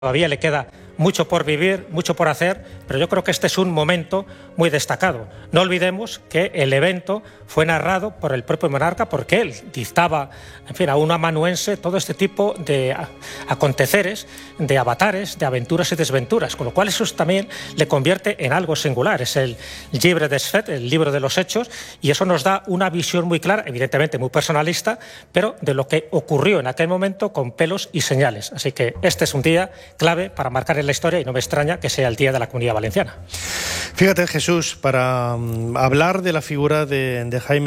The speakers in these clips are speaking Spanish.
Todavía le queda mucho por vivir, mucho por hacer, pero yo creo que este es un momento muy destacado. No olvidemos que el evento fue narrado por el propio monarca porque él dictaba, en fin, a un amanuense todo este tipo de aconteceres, de avatares, de aventuras y desventuras, con lo cual eso también le convierte en algo singular. Es el Llibre dels Fets, el libro de los hechos, y eso nos da una visión muy clara, evidentemente muy personalista, pero de lo que ocurrió en aquel momento con pelos y señales. Así que este es un día clave para marcar en la historia y no me extraña que sea el Día de la Comunidad Valenciana. Fíjate, Jesús, para hablar de la figura de Jaime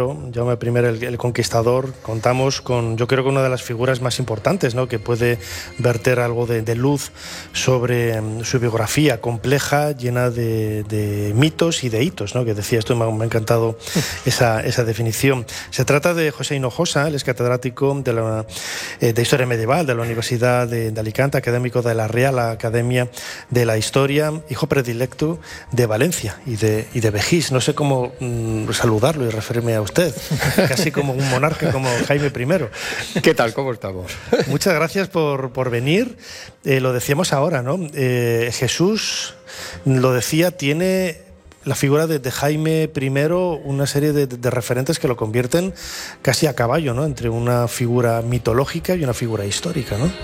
I, el conquistador, contamos con, yo creo que una de las figuras más importantes, ¿no?, que puede verter algo de luz sobre su biografía compleja, llena de mitos y de hitos, ¿no?, que decía esto, me ha encantado esa definición. Se trata de José Hinojosa, él es catedrático de Historia Medieval de la Universidad de Alicante, académico de la Real Academia de la Historia, hijo predilecto de Valencia y de Begís. No sé cómo saludarlo y referirme a usted, casi como un monarca como Jaime I. ¿Qué tal? ¿Cómo estamos? Muchas gracias por venir. Lo decíamos ahora, ¿no? Jesús, lo decía, tiene la figura de Jaime I una serie de referentes que lo convierten casi a caballo, ¿no?, entre una figura mitológica y una figura histórica, ¿no?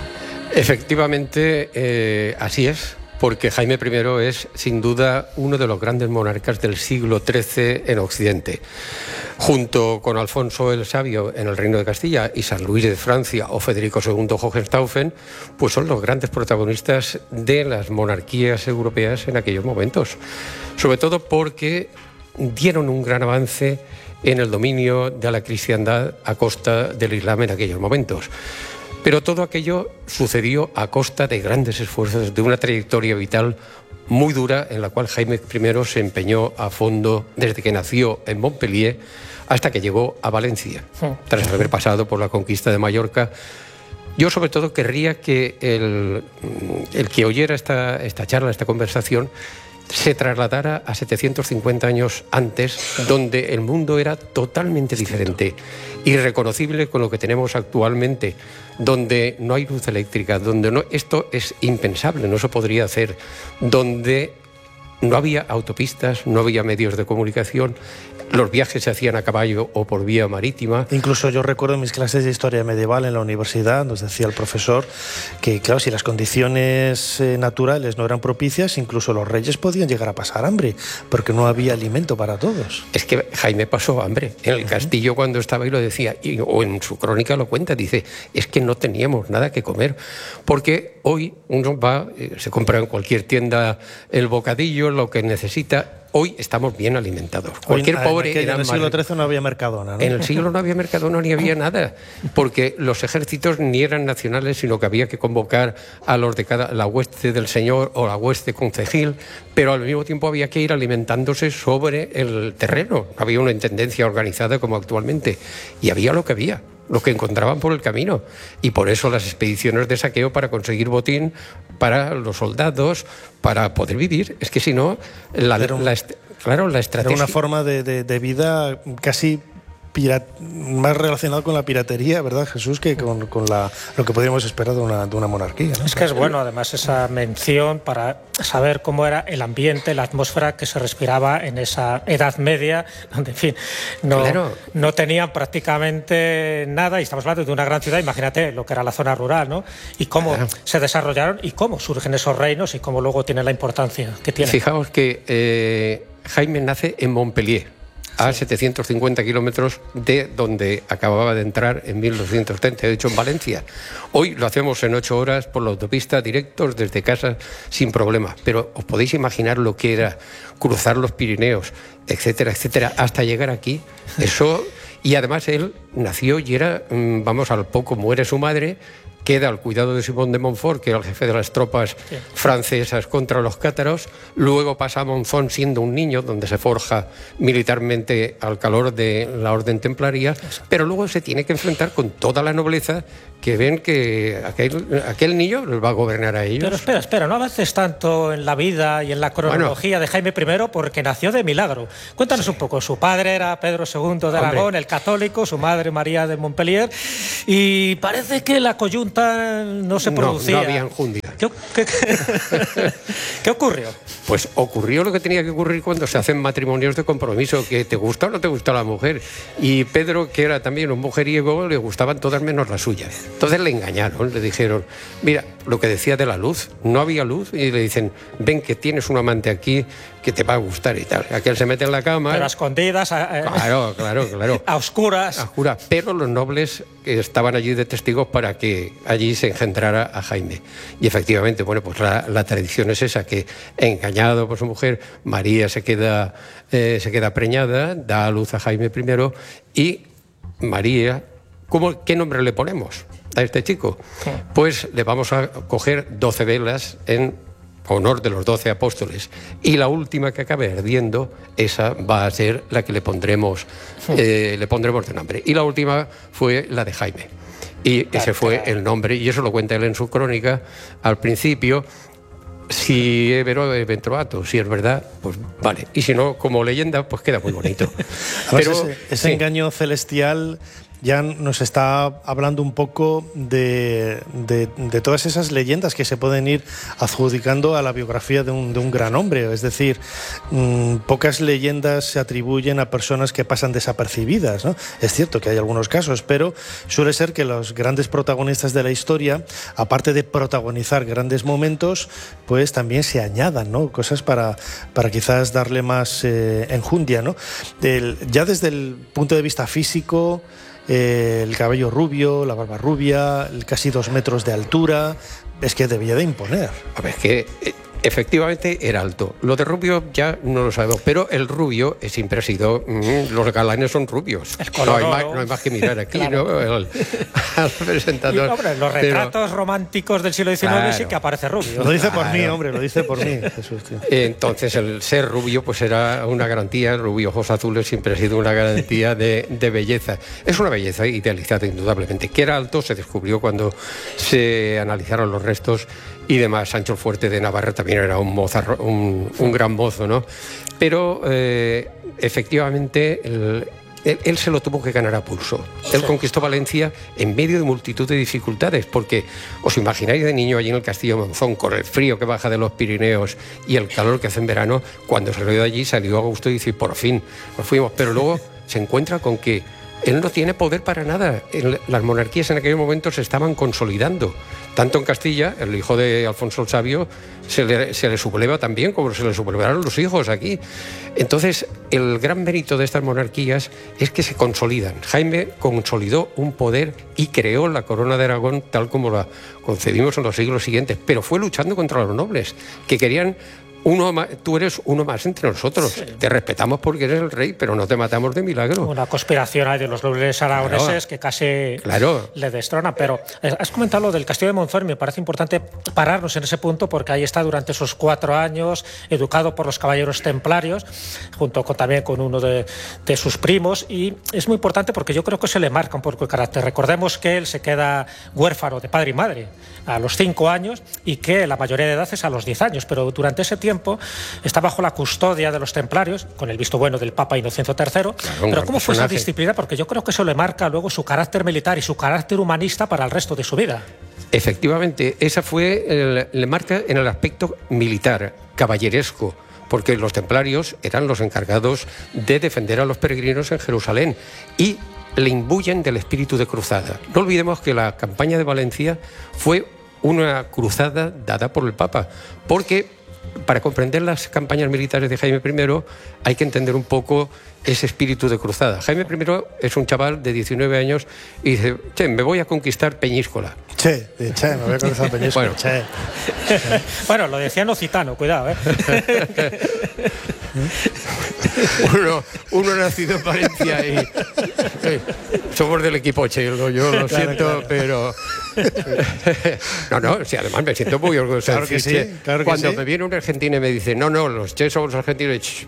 Efectivamente, así es, porque Jaime I es, sin duda, uno de los grandes monarcas del siglo XIII en Occidente. Junto con Alfonso el Sabio en el Reino de Castilla y San Luis de Francia o Federico II Hohenstaufen, pues son los grandes protagonistas de las monarquías europeas en aquellos momentos. Sobre todo porque dieron un gran avance en el dominio de la cristiandad a costa del Islam en aquellos momentos. Pero todo aquello sucedió a costa de grandes esfuerzos, de una trayectoria vital muy dura en la cual Jaime I se empeñó a fondo desde que nació en Montpellier hasta que llegó a Valencia, tras haber pasado por la conquista de Mallorca. Yo sobre todo querría que el que oyera esta charla, esta conversación, se trasladara a 750 años antes, donde el mundo era totalmente diferente, irreconocible con lo que tenemos actualmente, donde no hay luz eléctrica, donde esto es impensable, no se podría hacer, donde no había autopistas, no había medios de comunicación, los viajes se hacían a caballo o por vía marítima. Incluso yo recuerdo en mis clases de historia medieval en la universidad, nos decía el profesor que, claro, si las condiciones naturales no eran propicias, incluso los reyes podían llegar a pasar hambre, porque no había alimento para todos. Es que Jaime pasó hambre en el castillo cuando estaba y lo decía, o en su crónica lo cuenta, dice, es que no teníamos nada que comer, porque hoy uno va, se compra en cualquier tienda el bocadillo, lo que necesita. Hoy estamos bien alimentados. Cualquier pobre en el siglo XIII no había Mercadona, ¿no? En el siglo no había Mercadona ni había nada, porque los ejércitos ni eran nacionales, sino que había que convocar a los de la hueste del señor o la hueste concejil, pero al mismo tiempo había que ir alimentándose sobre el terreno. No había una intendencia organizada como actualmente, y había lo que encontraban por el camino, y por eso las expediciones de saqueo para conseguir botín para los soldados, para poder vivir. Es que si no, la estrategia... Era una forma de vida casi más relacionado con la piratería, ¿verdad, Jesús?, que con lo que podríamos esperar de una monarquía, ¿no? Es que es bueno, además, esa mención para saber cómo era el ambiente, la atmósfera que se respiraba en esa Edad Media, donde, en fin, no tenían prácticamente nada, y estamos hablando de una gran ciudad, imagínate lo que era la zona rural, ¿no? Y cómo se desarrollaron y cómo surgen esos reinos y cómo luego tienen la importancia que tienen. Fijaos que Jaime nace en Montpellier, a 750 kilómetros de donde acababa de entrar en 1238 en Valencia. Hoy lo hacemos en 8 horas por la autopista, directos desde casa sin problema. Pero os podéis imaginar lo que era cruzar los Pirineos, etcétera, etcétera, hasta llegar aquí. Eso, y además él nació y era, al poco muere su madre, queda al cuidado de Simón de Montfort, que era el jefe de las tropas francesas contra los cátaros. Luego pasa a Monzón siendo un niño, donde se forja militarmente al calor de la orden templaria, pero luego se tiene que enfrentar con toda la nobleza que ven que aquel niño les va a gobernar a ellos. Pero espera, no avances tanto en la vida y en la cronología de Jaime I, porque nació de milagro. Cuéntanos un poco. Su padre era Pedro II de Aragón, el católico, su madre María de Montpellier, y parece que la coyuntura junta no se producía. No había enjundia. ¿Qué ocurrió? Pues ocurrió lo que tenía que ocurrir cuando se hacen matrimonios de compromiso, que te gusta o no te gusta la mujer. Y Pedro, que era también un mujeriego, le gustaban todas menos las suyas. Entonces le engañaron, le dijeron, mira, lo que decía de la luz, no había luz, y le dicen, ven que tienes un amante aquí que te va a gustar y tal. Aquel se mete en la cama. Pero a escondidas. Claro. A oscuras. A oscuras. Pero los nobles estaban allí de testigos para que allí se engendrara a Jaime. Y efectivamente, bueno, pues la tradición es esa, que engañado por su mujer, María se queda preñada, da a luz a Jaime I, y María, ¿qué nombre le ponemos a este chico? Pues le vamos a coger 12 velas en honor de los 12 apóstoles, y la última que acabe ardiendo, esa va a ser la que le pondremos de nombre. Y la última fue la de Jaime. Y ese fue el nombre, y eso lo cuenta él en su crónica al principio. Si es vero, es ventrovato, si es verdad, pues vale. Y si no, como leyenda, pues queda muy bonito. Pero ese engaño celestial ya nos está hablando un poco de todas esas leyendas que se pueden ir adjudicando a la biografía de un gran hombre. Es decir, pocas leyendas se atribuyen a personas que pasan desapercibidas, ¿no? Es cierto que hay algunos casos, pero suele ser que los grandes protagonistas de la historia, aparte de protagonizar grandes momentos, pues también se añadan, ¿no? Cosas para quizás darle más enjundia, ¿no? Ya desde el punto de vista físico, el cabello rubio, la barba rubia, casi 2 metros de altura, es que debía de imponer. A ver, es que efectivamente era alto. Lo de rubio ya no lo sabemos, pero el rubio siempre ha sido... los galanes son rubios. No hay más que mirar aquí, claro. ¿No? Al presentador. Y, hombre, los retratos románticos del siglo XIX claro. Sí que aparece rubio. Lo dice por mí, hombre, lo dice por mí, Jesús, tío. Entonces, el ser rubio pues era una garantía. El rubio, ojos azules, siempre ha sido una garantía de belleza. Es una belleza idealizada, indudablemente. Que era alto se descubrió cuando se analizaron los restos y demás. Sancho el Fuerte de Navarra también era un gran mozo, ¿no? Pero efectivamente él se lo tuvo que ganar a pulso. Él conquistó Valencia en medio de multitud de dificultades, porque os imagináis de niño allí en el Castillo de Monzón, con el frío que baja de los Pirineos y el calor que hace en verano. Cuando salió de allí salió a gusto y dice, por fin nos fuimos. Pero luego se encuentra con que él no tiene poder para nada. Las monarquías en aquel momento se estaban consolidando. Tanto en Castilla, el hijo de Alfonso el Sabio se le subleva también, como se le sublevaron los hijos aquí. Entonces, el gran mérito de estas monarquías es que se consolidan. Jaime consolidó un poder y creó la corona de Aragón tal como la concebimos en los siglos siguientes, pero fue luchando contra los nobles, que querían... tú eres uno más entre nosotros. Sí. Te respetamos porque eres el rey, pero no te matamos de milagro. Una conspiración hay de los nobles aragoneses que casi le destronan. Pero has comentado lo del Castillo de Monzón y me parece importante pararnos en ese punto, porque ahí está durante esos 4 años, educado por los caballeros templarios, junto también con uno de sus primos. Y es muy importante porque yo creo que se le marca un poco el carácter. Recordemos que él se queda huérfano de padre y madre a los 5 años y que la mayoría de edad es a los 10 años, pero durante ese tiempo está bajo la custodia de los templarios, con el visto bueno del Papa Inocencio III. Claro, pero ¿cómo fue esa disciplina? Porque yo creo que eso le marca luego su carácter militar y su carácter humanista para el resto de su vida. Efectivamente, esa le marca en el aspecto militar, caballeresco, porque los templarios eran los encargados de defender a los peregrinos en Jerusalén y le imbuyen del espíritu de cruzada. No olvidemos que la campaña de Valencia fue una cruzada dada por el Papa, porque para comprender las campañas militares de Jaime I hay que entender un poco ese espíritu de cruzada. Jaime I es un chaval de 19 años y dice, che, me voy a conquistar Peñíscola. Me voy a conquistar Peñíscola. Bueno. Bueno, lo decía en occitano, cuidado, ¿eh? Uno nacido en Valencia y somos del equipo chelo, yo lo siento, pero no, sí, además me siento muy orgulloso. Claro que sí, claro que cuando sí. me viene un argentino y me dice, no, los che somos argentinos,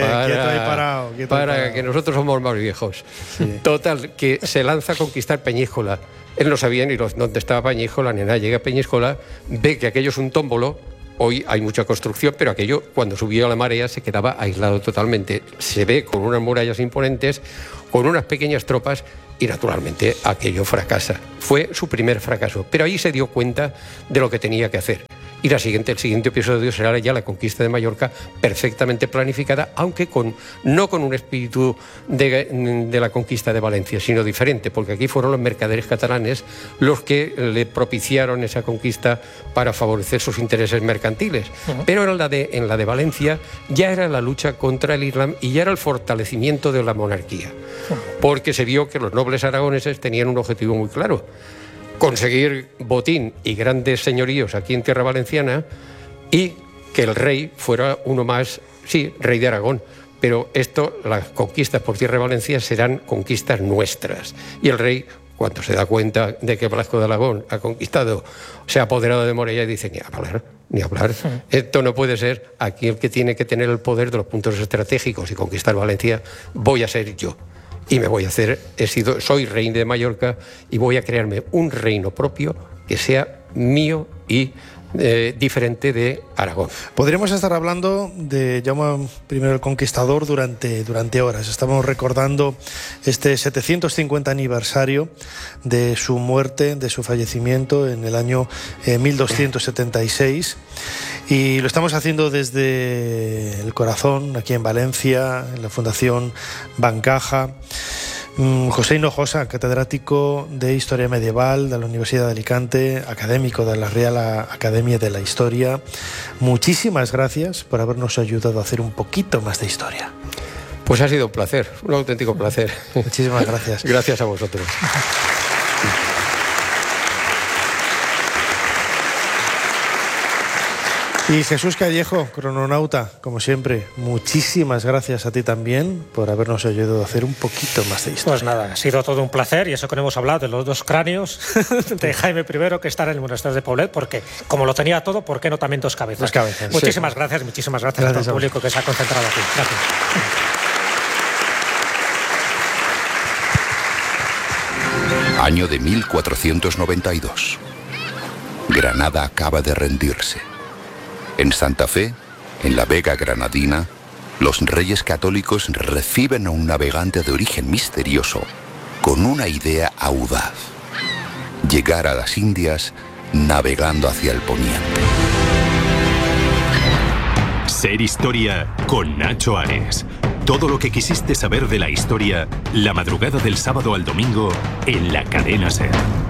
para que nosotros somos más viejos. Sí. Total, que se lanza a conquistar Peñíscola. Él no sabía ni dónde estaba Peñíscola, ni nada. Llega a Peñíscola, ve que aquello es un tómbolo. Hoy hay mucha construcción, pero aquello, cuando subió la marea, se quedaba aislado totalmente. Se ve con unas murallas imponentes, con unas pequeñas tropas, y naturalmente aquello fracasa. Fue su primer fracaso, pero ahí se dio cuenta de lo que tenía que hacer. Y el siguiente episodio será ya la conquista de Mallorca, perfectamente planificada, aunque no con un espíritu de la conquista de Valencia, sino diferente, porque aquí fueron los mercaderes catalanes los que le propiciaron esa conquista para favorecer sus intereses mercantiles. Pero en la de Valencia ya era la lucha contra el Islam y ya era el fortalecimiento de la monarquía, porque se vio que los nobles aragoneses tenían un objetivo muy claro: conseguir botín y grandes señoríos aquí en tierra valenciana, y que el rey fuera uno más, sí, rey de Aragón, pero las conquistas por tierra de Valencia serán conquistas nuestras. Y el rey, cuando se da cuenta de que Blasco de Aragón ha conquistado, se ha apoderado de Morella, dice: ni hablar. Esto no puede ser. Aquí el que tiene que tener el poder de los puntos estratégicos y conquistar Valencia voy a ser yo. Y me voy a hacer, soy rey de Mallorca y voy a crearme un reino propio que sea mío y diferente de Aragón. Podríamos estar hablando de Jaume I el Conquistador durante horas. Estamos recordando este 750 aniversario de su muerte, de su fallecimiento en el año 1276. Y lo estamos haciendo desde el corazón, aquí en Valencia, en la Fundación Bancaja. José Hinojosa, catedrático de Historia Medieval de la Universidad de Alicante, académico de la Real Academia de la Historia. Muchísimas gracias por habernos ayudado a hacer un poquito más de historia. Pues ha sido un placer, un auténtico placer. Muchísimas gracias. Gracias a vosotros. Y Jesús Callejo, crononauta, como siempre, muchísimas gracias a ti también por habernos ayudado a hacer un poquito más de historia. Pues nada, ha sido todo un placer, y eso que no hemos hablado de los dos cráneos de Jaime I que están en el monasterio de Poblet, porque como lo tenía todo, ¿por qué no también dos cabezas? Dos cabezas. Muchísimas sí. Gracias a todo el público que se ha concentrado aquí. Gracias. Año de 1492. Granada acaba de rendirse. En Santa Fe, en la Vega Granadina, los reyes católicos reciben a un navegante de origen misterioso con una idea audaz: llegar a las Indias navegando hacia el poniente. Ser Historia con Nacho Ares. Todo lo que quisiste saber de la historia, la madrugada del sábado al domingo en la cadena SER.